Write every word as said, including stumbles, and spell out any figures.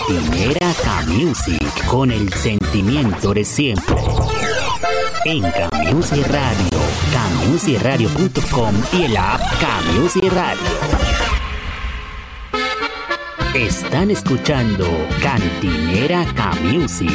Cantinera K-Music, con el sentimiento de siempre. En K-Music Radio, K Music Radio punto com y el app K-Music Radio. Están escuchando Cantinera K-Music.